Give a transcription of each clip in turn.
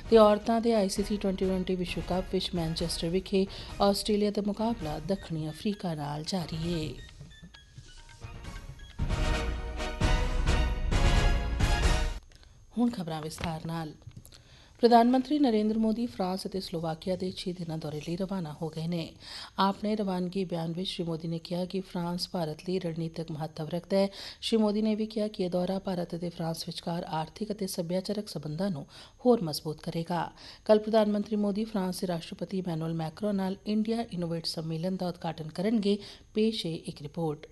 ਤੇ ਔਰਤਾਂ ਦੇ ICC 2020 ਵਿਸ਼ਵ ਕੱਪ ਵਿੱਚ ਮੈਨਚੈਸਟਰ ਵਿਖੇ ਆਸਟ੍ਰੇਲੀਆ ਦਾ ਮੁਕਾਬਲਾ ਦੱਖਣੀ ਅਫਰੀਕਾ ਨਾਲ ਜਾਰੀ ਹੈ। ਹੁਣ ਖਬਰਾਂ ਵਿਸਥਾਰ ਨਾਲ। ਪ੍ਰਧਾਨ ਮੰਤਰੀ ਨਰਿੰਦਰ ਮੋਦੀ ਫਰਾਂਸ ਅਤੇ ਸਲੋਵਾਕੀਆ ਦੇ 6 ਦਿਨਾਂ ਦੌਰੇ ਲਈ ਰਵਾਨਾ ਹੋ ਗਏ ਨੇ। ਆਪਣੇ ਰਵਾਨਗੀ ਬਿਆਨ ਵਿੱਚ ਸ਼੍ਰੀ ਮੋਦੀ ਨੇ ਕਿਹਾ ਕਿ ਫਰਾਂਸ ਭਾਰਤ ਲਈ ਰਣਨੀਤਕ ਮਹੱਤਵ ਰੱਖਦਾ ਹੈ। ਸ਼੍ਰੀ ਮੋਦੀ ਨੇ ਵੀ ਕਿਹਾ ਕਿ ਇਹ ਦੌਰਾ ਭਾਰਤ ਅਤੇ ਫਰਾਂਸ ਵਿਚਕਾਰ ਆਰਥਿਕ ਅਤੇ ਸੱਭਿਆਚਾਰਕ ਸਬੰਧਾਂ ਨੂੰ ਹੋਰ ਮਜ਼ਬੂਤ ਕਰੇਗਾ। ਕੱਲ੍ਹ ਪ੍ਰਧਾਨ ਮੰਤਰੀ ਮੋਦੀ ਫਰਾਂਸ ਦੇ ਰਾਸ਼ਟਰਪਤੀ ਇਮੈਨੂਅਲ ਮੈਕਰੋਂ ਨਾਲ ਇੰਡੀਆ ਇਨੋਵੇਟ ਸੰਮੇਲਨ ਦਾ ਉਦਘਾਟਨ ਕਰਨਗੇ। ਪੇਸ਼ ਹੈ ਇੱਕ ਰਿਪੋਰਟ।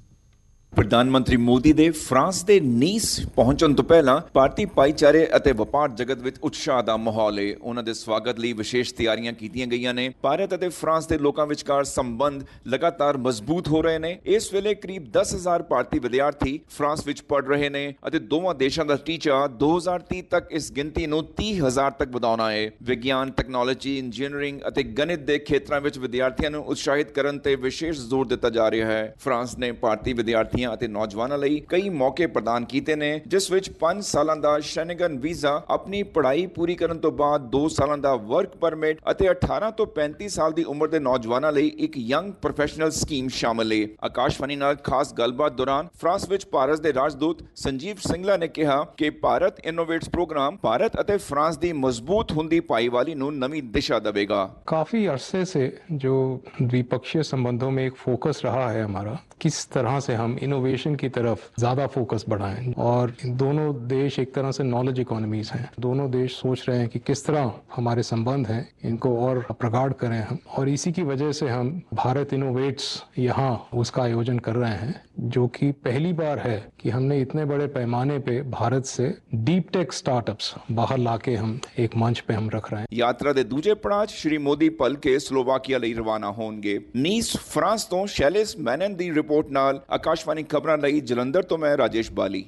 ਪ੍ਰਧਾਨ ਮੰਤਰੀ ਮੋਦੀ ਦੇ ਫਰਾਂਸ ਦੇ ਨੀਸ ਪਹੁੰਚਣ ਤੋਂ ਪਹਿਲਾਂ ਭਾਰਤੀ ਭਾਈਚਾਰੇ ਅਤੇ ਵਪਾਰ ਜਗਤ ਵਿੱਚ ਉਤਸ਼ਾਹ ਦਾ ਮਾਹੌਲ ਹੈ। ਉਹਨਾਂ ਦੇ ਸਵਾਗਤ ਲਈ ਵਿਸ਼ੇਸ਼ ਤਿਆਰੀਆਂ ਕੀਤੀਆਂ ਗਈਆਂ ਨੇ। ਭਾਰਤ ਅਤੇ ਫਰਾਂਸ ਦੇ ਲੋਕਾਂ ਵਿਚਕਾਰ ਸੰਬੰਧ ਲਗਾਤਾਰ ਮਜ਼ਬੂਤ ਹੋ ਰਹੇ ਨੇ। ਇਸ ਵੇਲੇ ਕਰੀਬ 10,000 ਭਾਰਤੀ ਵਿਦਿਆਰਥੀ ਫਰਾਂਸ ਵਿੱਚ ਪੜ੍ਹ ਰਹੇ ਨੇ ਅਤੇ ਦੋਵਾਂ ਦੇਸ਼ਾਂ ਦਾ ਟੀਚਾ 2030 ਤੱਕ ਇਸ ਗਿਣਤੀ ਨੂੰ 30,000 ਤੱਕ ਵਧਾਉਣਾ ਹੈ। ਵਿਗਿਆਨ, ਟੈਕਨੋਲੋਜੀ, ਇੰਜੀਨੀਅਰਿੰਗ ਅਤੇ ਗਣਿਤ ਦੇ ਖੇਤਰਾਂ ਵਿੱਚ ਵਿਦਿਆਰਥੀਆਂ ਨੂੰ ਉਤਸ਼ਾਹਿਤ ਕਰਨ ਤੇ ਵਿਸ਼ੇਸ਼ ਜ਼ੋਰ ਦਿੱਤਾ ਜਾ ਰਿਹਾ ਹੈ। ਫਰਾਂਸ ਨੇ ਭਾਰਤੀ ਵਿਦਿਆਰਥੀਆਂ ਅਤੇ ਨੌਜਵਾਨਾਂ ਲਈ ਕਈ ਮੌਕੇ ਪ੍ਰਦਾਨ ਕੀਤੇ ਨੇ, ਜਿਸ ਵਿੱਚ 5 ਸਾਲਾਂ ਦਾ ਸ਼ੈਨਗਨ ਵੀਜ਼ਾ, ਆਪਣੀ ਪੜ੍ਹਾਈ ਪੂਰੀ ਕਰਨ ਤੋਂ ਬਾਅਦ 2 ਸਾਲਾਂ ਦਾ ਵਰਕ ਪਰਮਿਟ ਅਤੇ 18 ਤੋਂ 35 ਸਾਲ ਦੀ ਉਮਰ ਦੇ ਨੌਜਵਾਨਾਂ ਲਈ ਇੱਕ ਯੰਗ ਪ੍ਰੋਫੈਸ਼ਨਲ ਸਕੀਮ ਸ਼ਾਮਲ ਹੈ। ਆਕਾਸ਼ਵਾਣੀ ਨਾਲ ਖਾਸ ਗੱਲਬਾਤ ਦੌਰਾਨ ਫਰਾਂਸ ਵਿੱਚ ਭਾਰਤ ਦੇ ਰਾਜਦੂਤ ਸੰਜੀਵ ਸਿੰਗਲਾ ਨੇ ਕਿਹਾ ਕਿ ਭਾਰਤ ਇਨੋਵੇਟਸ ਪ੍ਰੋਗਰਾਮ ਭਾਰਤ ਅਤੇ ਫਰਾਂਸ ਦੀ ਮਜ਼ਬੂਤ ਹੁੰਦੀ ਭਾਈਵਾਲੀ ਨੂੰ नवी दिशा देगा। काफी अरसे से जो द्विपक्षीय संबंधों में एक फोकस रहा है हमारा, किस तरह से हम इनोवेशन की तरफ ज्यादा फोकस बढ़ाएं, और दोनों देश एक तरह से नॉलेज इकोनॉमीज हैं। दोनों देश सोच रहे हैं कि किस तरह हमारे संबंध हैं इनको और प्रगाढ़ करें हम, और इसी की वजह से हम भारत इनोवेट्स यहाँ उसका आयोजन कर रहे हैं, जो कि पहली बार है कि हमने इतने बड़े पैमाने पे भारत से डीप टेक स्टार्टअप्स बाहर लाके हम एक मंच पे हम रख रहे हैं। यात्रा ਦੇ ਦੂਜੇ ਪੜਾਅ 'ਚ ਸ਼੍ਰੀ ਮੋਦੀ ਭਲਕੇ ਸਲੋਵਾਕੀਆ ਲਈ ਰਵਾਨਾ ਹੋਣਗੇ। ਨੀਸ ਫਰਾਂਸ ਤੋਂ ਸ਼ੈਲਿਸ ਮੈਨਨ ਦੀ ਰਿਪੋਰਟ ਨਾਲ ਆਕਾਸ਼ਵਾਣੀ ਖਬਰਾਂ ਲਈ ਜਲੰਧਰ ਤੋਂ ਮੈਂ ਰਾਜੇਸ਼ ਬਾਲੀ।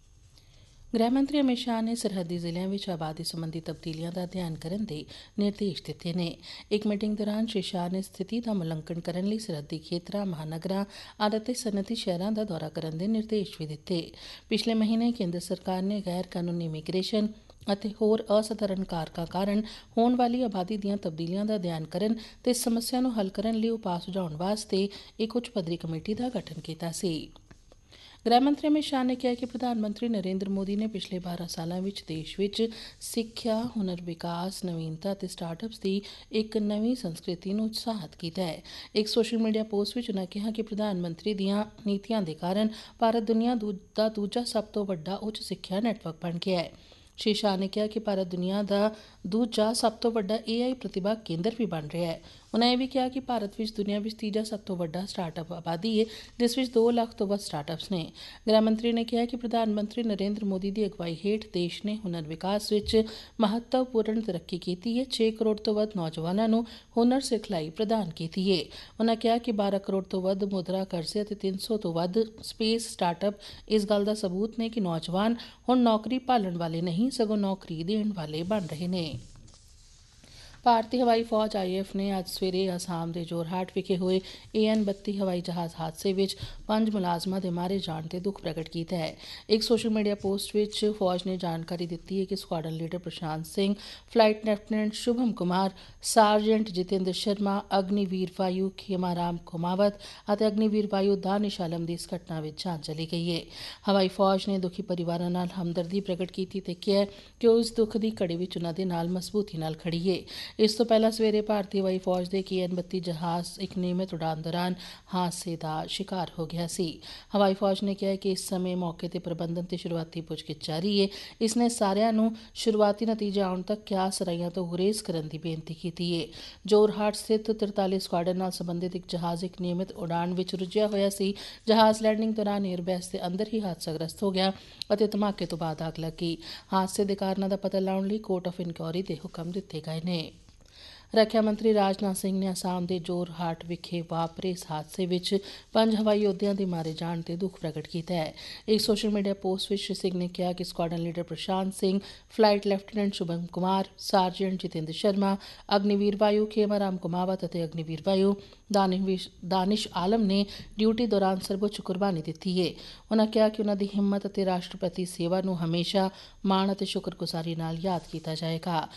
ਗ੍ਰਹਿ ਮੰਤਰੀ ਅਮਿਤ ਸ਼ਾਹ ਨੇ ਸਰਹੱਦੀ ਜ਼ਿਲ੍ਹਿਆਂ ਵਿੱਚ ਆਬਾਦੀ ਸੰਬੰਧੀ ਤਬਦੀਲੀਆਂ ਦਾ ਅਧਿਐਨ ਕਰਨ ਦੇ ਨਿਰਦੇਸ਼ ਦਿੱਤੇ ਨੇ। ਇੱਕ ਮੀਟਿੰਗ ਦੌਰਾਨ ਸ਼੍ਰੀ ਸ਼ਾਹ ਨੇ ਸਥਿਤੀ ਦਾ ਮੁਲਾਂਕਣ ਕਰਨ ਲਈ ਸਰਹੱਦੀ ਖੇਤਰਾਂ, ਮਹਾਨਗਰਾਂ ਅਤੇ ਸਨਅਤੀ ਸ਼ਹਿਰਾਂ ਦਾ ਦੌਰਾ ਕਰਨ ਦੇ ਨਿਰਦੇਸ਼ ਵੀ ਦਿੱਤੇ। ਪਿਛਲੇ ਮਹੀਨੇ ਕੇਂਦਰ ਸਰਕਾਰ ਨੇ ਗੈਰ ਕਾਨੂੰਨੀ ਇਮੀਗ੍ਰੇਸ਼ਨ ਅਤੇ ਹੋਰ ਅਸਧਾਰਨ ਕਾਰਕਾਂ ਕਾਰਨ ਹੋਣ ਵਾਲੀ ਆਬਾਦੀ ਦੀਆਂ ਤਬਦੀਲੀਆਂ ਦਾ ਅਧਿਐਨ ਕਰਨ ਤੇ ਇਸ ਸਮੱਸਿਆ ਨੂੰ ਹੱਲ ਕਰਨ ਲਈ ਉਪਾਅ ਸੁਝਾਉਣ ਵਾਸਤੇ ਇੱਕ ਉੱਚ ਪੱਧਰੀ ਕਮੇਟੀ ਦਾ ਗਠਨ ਕੀਤਾ ਸੀ। ਗ੍ਰਹਿ ਮੰਤਰੀ ਅਮਿਤ ਸ਼ਾਹ ਨੇ ਕਿਹਾ ਕਿ ਪ੍ਰਧਾਨ ਮੰਤਰੀ ਨਰਿੰਦਰ ਮੋਦੀ ਨੇ ਪਿਛਲੇ 12 ਸਾਲਾਂ ਵਿੱਚ ਦੇਸ਼ ਵਿੱਚ ਸਿੱਖਿਆ, ਹੁਨਰ ਵਿਕਾਸ, ਨਵੀਨਤਾ ਅਤੇ ਸਟਾਰਟਅਪਸ ਦੀ ਇੱਕ ਨਵੀਂ ਸੰਸਕ੍ਰਿਤੀ ਨੂੰ ਉਤਸ਼ਾਹਿਤ ਕੀਤਾ ਹੈ। ਇੱਕ ਸੋਸ਼ਲ ਮੀਡੀਆ ਪੋਸਟ ਵਿੱਚ ਉਨ੍ਹਾਂ ਕਿਹਾ ਕਿ ਪ੍ਰਧਾਨ ਮੰਤਰੀ ਦੀਆਂ ਨੀਤੀਆਂ ਦੇ ਕਾਰਨ ਭਾਰਤ ਦੁਨੀਆ ਦਾ ਦੂਜਾ ਸਭ ਤੋਂ ਵੱਡਾ ਉੱਚ ਸਿੱਖਿਆ ਨੈਟਵਰਕ ਬਣ ਗਿਆ ਹੈ। ਸ਼੍ਰੀ ਸ਼ਾਹ ਨੇ ਕਿਹਾ ਕਿ ਭਾਰਤ ਦੁਨੀਆ ਦਾ ਦੂਜਾ ਸਭ ਤੋਂ ਵੱਡਾ AI ਪ੍ਰਤਿਭਾ ਕੇਂਦਰ ਵੀ ਬਣ ਰਿਹਾ ਹੈ। ਉਨ੍ਹਾਂ ਇਹ ਵੀ ਕਿਹਾ ਕਿ ਭਾਰਤ ਵਿੱਚ ਦੁਨੀਆ ਵਿੱਚ ਤੀਜਾ ਸਭ ਤੋਂ ਵੱਡਾ ਸਟਾਰਟਅਪ ਆਬਾਦੀ ਹੈ, ਜਿਸ ਵਿੱਚ 2 ਲੱਖ ਤੋਂ ਵੱਧ ਸਟਾਰਟਅਪਸ ਨੇ। ਗ੍ਰਹਿ ਮੰਤਰੀ ਨੇ ਕਿਹਾ ਕਿ ਪ੍ਰਧਾਨ ਮੰਤਰੀ ਨਰਿੰਦਰ ਮੋਦੀ ਦੀ ਅਗਵਾਈ ਹੇਠ ਦੇਸ਼ ਨੇ ਹੁਨਰ ਵਿਕਾਸ ਵਿੱਚ ਮਹੱਤਵਪੂਰਨ ਤਰੱਕੀ ਕੀਤੀ ਹੈ। 6 ਕਰੋੜ ਤੋਂ ਵੱਧ ਨੌਜਵਾਨਾਂ ਨੂੰ ਹੁਨਰ ਸਿਖਲਾਈ ਪ੍ਰਦਾਨ ਕੀਤੀ ਹੈ। ਉਨ੍ਹਾਂ ਕਿਹਾ ਕਿ 12 ਕਰੋੜ ਤੋਂ ਵੱਧ ਮੁਦਰਾ ਕਰਜ਼ੇ ਅਤੇ 300 ਤੋਂ ਵੱਧ ਸਪੇਸ ਸਟਾਰਟਅਪ ਇਸ ਗੱਲ ਦਾ ਸਬੂਤ ਨੇ ਕਿ ਨੌਜਵਾਨ ਹੁਣ ਨੌਕਰੀ ਭਾਲਣ ਵਾਲੇ ਨਹੀਂ, ਸਗੋਂ ਨੌਕਰੀ ਦੇਣ ਵਾਲੇ ਬਣ ਰਹੇ ਨੇ। ਭਾਰਤੀ ਹਵਾਈ ਫੌਜ IAF ਨੇ ਅੱਜ ਸਵੇਰੇ ਅਸਾਮ ਦੇ ਜੋਰਹਾਟ ਵਿਖੇ ਹੋਏ AN-32 ਹਵਾਈ ਜਹਾਜ਼ ਹਾਦਸੇ ਵਿੱਚ 5 ਮੁਲਾਜ਼ਮਾਂ ਦੇ ਮਾਰੇ ਜਾਣ ਤੇ ਦੁੱਖ ਪ੍ਰਗਟ ਕੀਤਾ ਹੈ। ਇੱਕ ਸੋਸ਼ਲ ਮੀਡੀਆ ਪੋਸਟ ਵਿੱਚ ਫੌਜ ਨੇ ਜਾਣਕਾਰੀ ਦਿੱਤੀ ਹੈ ਕਿ ਸਕੁਆਡਰਨ ਲੀਡਰ ਪ੍ਰਸ਼ਾਂਤ ਸਿੰਘ, ਫਲਾਈਟ ਲੈਫਟੀਨੈਂਟ ਸ਼ੁਭਮ ਕੁਮਾਰ, ਸਾਰਜੈਂਟ ਜਤਿੰਦਰ ਸ਼ਰਮਾ, ਅਗਨੀਵੀਰ ਵਾਯੂ ਖੇਮਾਰਾਮ ਕੁਮਾਵਤ ਅਤੇ ਅਗਨੀਵੀਰ ਵਾਯੂ ਦਾਨਿਸ਼ ਆਲਮ ਦੀ ਇਸ ਘਟਨਾ ਵਿੱਚ ਜਾਨ ਚਲੀ ਗਈ ਹੈ। ਹਵਾਈ ਫੌਜ ਨੇ ਦੁਖੀ ਪਰਿਵਾਰਾਂ ਨਾਲ ਹਮਦਰਦੀ ਪ੍ਰਗਟ ਕੀਤੀ ਤੇ ਕਿਹਾ ਕਿ ਉਹ ਇਸ ਦੁੱਖ ਦੀ ਘੜੀ ਵਿੱਚ ਉਨ੍ਹਾਂ ਦੇ ਨਾਲ ਮਜ਼ਬੂਤੀ ਨਾਲ ਖੜੀ ਹੈ। ਇਸ ਤੋਂ ਪਹਿਲਾਂ ਸਵੇਰੇ ਭਾਰਤੀ ਹਵਾਈ ਫੌਜ ਦੇ AN-32 ਜਹਾਜ਼ ਇੱਕ ਨਿਯਮਿਤ ਉਡਾਨ ਦੌਰਾਨ ਹਾਦਸੇ ਦਾ ਸ਼ਿਕਾਰ ਹੋ ਗਿਆ ਸੀ। ਹਵਾਈ ਫੌਜ ਨੇ ਕਿਹਾ ਕਿ ਇਸ ਸਮੇਂ ਮੌਕੇ ਤੇ ਪ੍ਰਬੰਧਨ ਤੇ ਸ਼ੁਰੂਆਤੀ ਪੁੱਛਗਿੱਛ ਜਾਰੀ ਹੈ। ਇਸ ਨੇ ਸਾਰਿਆਂ ਨੂੰ ਸ਼ੁਰੂਆਤੀ ਨਤੀਜੇ ਆਉਣ ਤੱਕ ਕਿਆਸ ਸਰਾਈਆਂ ਤੋਂ ਗੁਰੇਜ਼ ਕਰਨ ਦੀ ਬੇਨਤੀ ਕੀਤੀ ਹੈ। ਜੋਰਹਾਟ ਸਥਿਤ 43 ਸਕੁਆਡਰਨ ਨਾਲ ਸੰਬੰਧਿਤ ਇੱਕ ਜਹਾਜ਼ ਇੱਕ ਨਿਯਮਿਤ ਉਡਾਨ ਵਿੱਚ ਰੁੱਝਿਆ ਹੋਇਆ ਸੀ। ਜਹਾਜ਼ ਲੈਂਡਿੰਗ ਦੌਰਾਨ ਏਅਰਬੇਸ ਦੇ ਅੰਦਰ ਹੀ ਹਾਦਸਾਗ੍ਰਸਤ ਹੋ ਗਿਆ ਅਤੇ ਧਮਾਕੇ ਤੋਂ ਬਾਅਦ ਅੱਗ ਲੱਗੀ। ਹਾਦਸੇ ਦੇ ਕਾਰਨਾਂ ਦਾ ਪਤਾ ਲਾਉਣ ਲਈ ਕੋਰਟ ਆਫ ਇਨਕੁਆਇਰੀ ਦੇ ਹੁਕਮ ਦਿੱਤੇ ਗਏ ਨੇ। ਰੱਖਿਆ ਮੰਤਰੀ ਰਾਜਨਾਥ ਸਿੰਘ ਨੇ ਅਸਾਮ ਦੇ ਜੋਰਹਾਟ ਵਿਖੇ ਵਾਪਰੇ ਇਸ ਹਾਦਸੇ ਵਿੱਚ 5 ਹਵਾਈ ਯੋਧਿਆਂ ਦੇ ਮਾਰੇ ਜਾਣ ਤੇ ਦੁੱਖ ਪ੍ਰਗਟ ਕੀਤਾ ਹੈ। ਇੱਕ ਸੋਸ਼ਲ ਮੀਡੀਆ ਪੋਸਟ ਵਿੱਚ ਸ਼੍ਰੀ ਸਿੰਘ ਨੇ ਕਿਹਾ ਕਿ ਸਕੁਆਡਰਨ ਲੀਡਰ ਪ੍ਰਸ਼ਾਂਤ ਸਿੰਘ, ਫਲਾਈਟ ਲੈਫਟੀਨੈਂਟ ਸ਼ੁਭਮ ਕੁਮਾਰ, ਸਾਰਜੈਂਟ ਜਤਿੰਦਰ ਸ਼ਰਮਾ, ਅਗਨੀਵੀਰ ਵਾਯੂ ਖੇਮਾਰਾਮ ਕੁਮਾਵਤ ਅਤੇ ਅਗਨੀਵੀਰ ਵਾਯੂ ਦਾਨਿਸ਼ ਆਲਮ ਨੇ ਡਿਊਟੀ ਦੌਰਾਨ ਸਰਵਉੱਚ ਕੁਰਬਾਨੀ ਦਿੱਤੀ ਹੈ। ਉਨ੍ਹਾਂ ਕਿਹਾ ਕਿ ਉਨ੍ਹਾਂ ਦੀ ਹਿੰਮਤ ਅਤੇ ਰਾਸ਼ਟਰ ਪ੍ਰਤੀ ਸੇਵਾ ਨੂੰ ਹਮੇਸ਼ਾ ਮਾਣ ਅਤੇ ਸ਼ੁਕਰਗੁਜ਼ਾਰੀ ਨਾਲ ਯਾਦ ਕੀਤਾ ਜਾਏਗਾ।